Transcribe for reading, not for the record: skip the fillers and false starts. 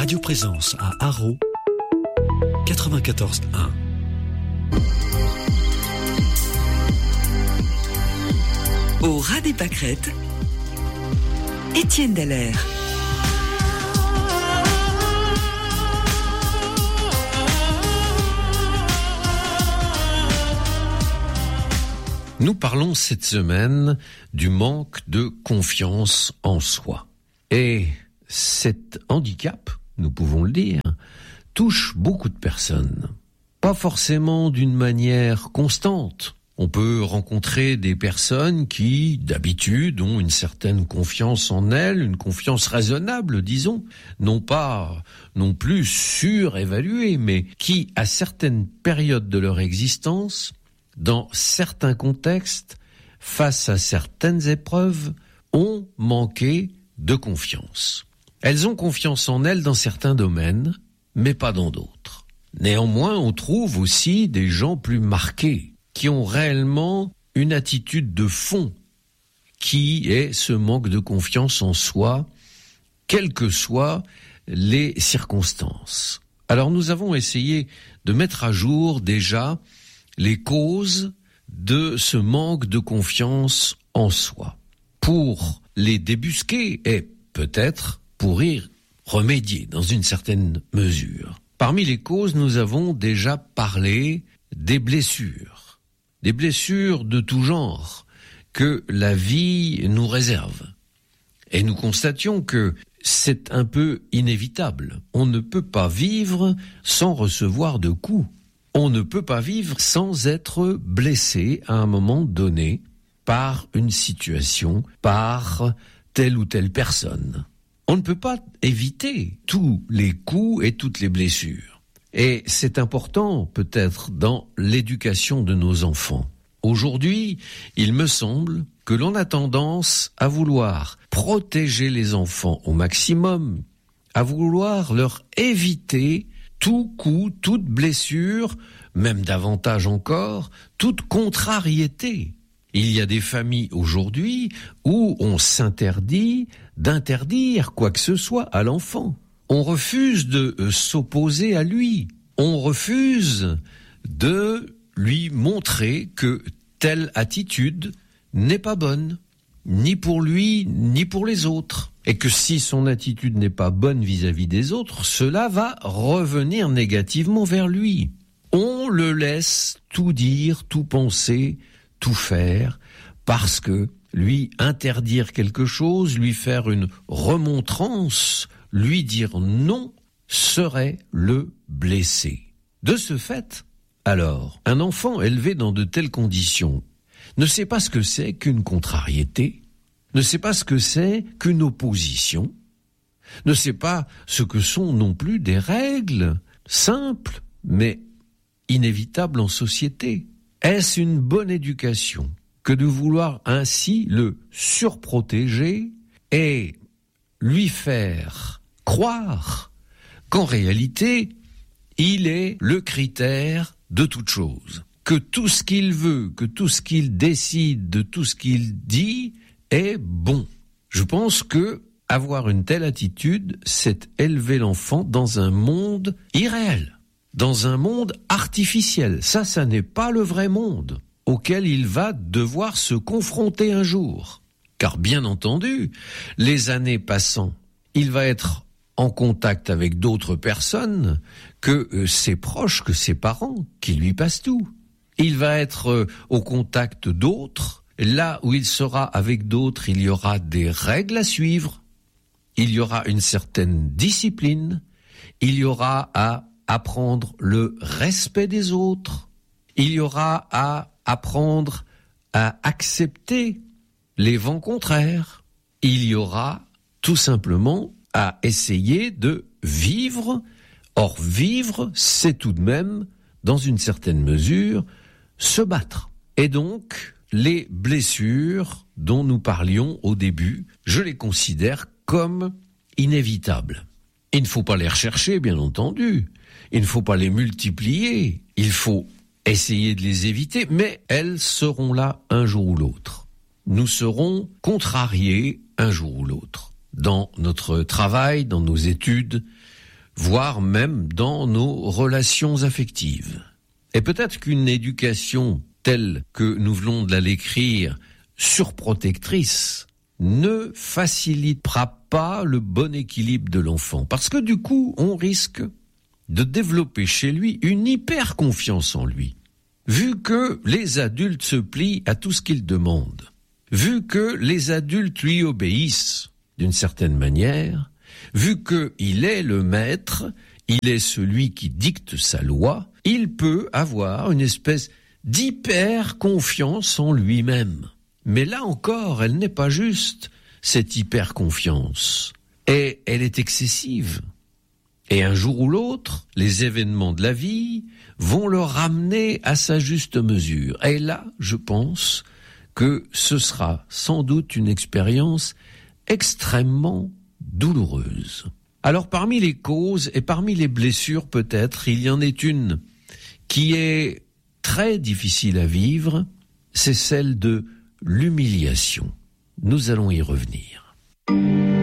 Radio Présence à Haro, 94.1. Au ras des pâquerettes, Étienne Dallaire. Nous parlons cette semaine du manque de confiance en soi. Et cet handicap, nous pouvons le dire, touche beaucoup de personnes. Pas forcément d'une manière constante. On peut rencontrer des personnes qui, d'habitude, ont une certaine confiance en elles, une confiance raisonnable, disons, non pas non plus surévaluée, mais qui, à certaines périodes de leur existence, dans certains contextes, face à certaines épreuves, ont manqué de confiance. Elles ont confiance en elles dans certains domaines, mais pas dans d'autres. Néanmoins, on trouve aussi des gens plus marqués, qui ont réellement une attitude de fond, qui est ce manque de confiance en soi, quelles que soient les circonstances. Alors nous avons essayé de mettre à jour déjà les causes de ce manque de confiance en soi, pour les débusquer et peut-être pour y remédier dans une certaine mesure. Parmi les causes, nous avons déjà parlé des blessures de tout genre que la vie nous réserve. Et nous constations que c'est un peu inévitable. On ne peut pas vivre sans recevoir de coups. On ne peut pas vivre sans être blessé à un moment donné par une situation, par telle ou telle personne. On ne peut pas éviter tous les coups et toutes les blessures. Et c'est important peut-être dans l'éducation de nos enfants. Aujourd'hui, il me semble que l'on a tendance à vouloir protéger les enfants au maximum, à vouloir leur éviter tout coup, toute blessure, même davantage encore, toute contrariété. Il y a des familles aujourd'hui où on s'interdit d'interdire quoi que ce soit à l'enfant. On refuse de s'opposer à lui. On refuse de lui montrer que telle attitude n'est pas bonne, ni pour lui, ni pour les autres. Et que si son attitude n'est pas bonne vis-à-vis des autres, cela va revenir négativement vers lui. On le laisse tout dire, tout penser, tout faire, parce que lui interdire quelque chose, lui faire une remontrance, lui dire non, serait le blesser. De ce fait, alors, un enfant élevé dans de telles conditions ne sait pas ce que c'est qu'une contrariété, ne sait pas ce que c'est qu'une opposition, ne sait pas ce que sont non plus des règles simples, mais inévitables en société. Est-ce une bonne éducation que de vouloir ainsi le surprotéger et lui faire croire qu'en réalité, il est le critère de toute chose, que tout ce qu'il veut, que tout ce qu'il décide, de tout ce qu'il dit est bon. Je pense que avoir une telle attitude, c'est élever l'enfant dans un monde irréel, dans un monde artificiel. Ça n'est pas le vrai monde auquel il va devoir se confronter un jour. Car bien entendu, les années passant, il va être en contact avec d'autres personnes que ses proches, que ses parents, qui lui passent tout. Il va être au contact d'autres. Là où il sera avec d'autres, il y aura des règles à suivre. Il y aura une certaine discipline. Il y aura à apprendre le respect des autres. Il y aura à apprendre à accepter les vents contraires. Il y aura tout simplement à essayer de vivre. Or, vivre, c'est tout de même, dans une certaine mesure, se battre. Et donc, les blessures dont nous parlions au début, je les considère comme inévitables. Il ne faut pas les rechercher, bien entendu. Il ne faut pas les multiplier. Il faut essayer de les éviter, mais elles seront là un jour ou l'autre. Nous serons contrariés un jour ou l'autre. Dans notre travail, dans nos études, voire même dans nos relations affectives. Et peut-être qu'une éducation telle que nous venons de la l'écrire, surprotectrice, ne facilitera pas le bon équilibre de l'enfant. Parce que du coup, on risque de développer chez lui une hyper confiance en lui. Vu que les adultes se plient à tout ce qu'il demande, vu que les adultes lui obéissent d'une certaine manière, vu qu'il est le maître, il est celui qui dicte sa loi, il peut avoir une espèce d'hyper confiance en lui-même. Mais là encore, elle n'est pas juste, cette hyper confiance. Et elle est excessive. Et un jour ou l'autre, les événements de la vie vont le ramener à sa juste mesure. Et là, je pense que ce sera sans doute une expérience extrêmement douloureuse. Alors parmi les causes et parmi les blessures peut-être, il y en est une qui est très difficile à vivre, c'est celle de l'humiliation. Nous allons y revenir.